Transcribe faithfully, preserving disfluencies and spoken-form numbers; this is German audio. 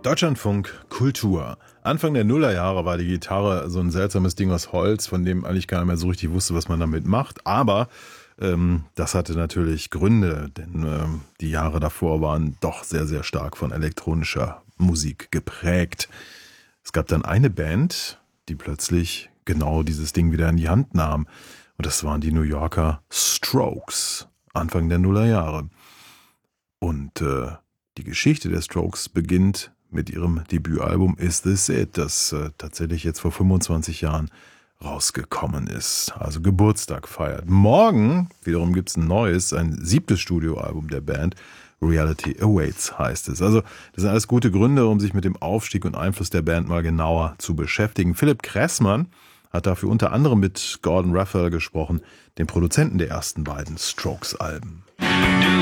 Deutschlandfunk Kultur. Anfang der Nullerjahre war die Gitarre so ein seltsames Ding aus Holz, von dem eigentlich keiner mehr so richtig wusste, was man damit macht. Aber ähm, das hatte natürlich Gründe, denn ähm, die Jahre davor waren doch sehr, sehr stark von elektronischer Musik geprägt. Es gab dann eine Band, die plötzlich genau dieses Ding wieder in die Hand nahm. Und das waren die New Yorker Strokes, Anfang der Nullerjahre. Und äh, die Geschichte der Strokes beginnt mit ihrem Debütalbum Is This It, das äh, tatsächlich jetzt vor fünfundzwanzig Jahren rausgekommen ist. Also Geburtstag feiert. Morgen wiederum gibt es ein neues, ein siebtes Studioalbum der Band. Reality Awaits heißt es. Also das sind alles gute Gründe, um sich mit dem Aufstieg und Einfluss der Band mal genauer zu beschäftigen. Philipp Kressmann hat dafür unter anderem mit Gordon Raphael gesprochen, dem Produzenten der ersten beiden Strokes-Alben.